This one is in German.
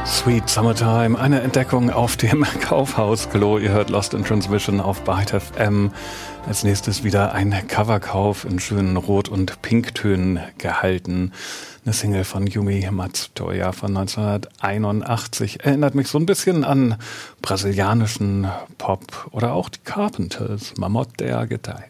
Sweet Summertime, eine Entdeckung auf dem Kaufhausklo. Ihr hört Lost in Transmission auf Byte FM. Als nächstes wieder ein Coverkauf in schönen Rot- und Pinktönen gehalten. Eine Single von Yumi Matsutoya von 1981. Erinnert mich so ein bisschen an brasilianischen Pop oder auch die Carpenters. Mamot der Gitarre.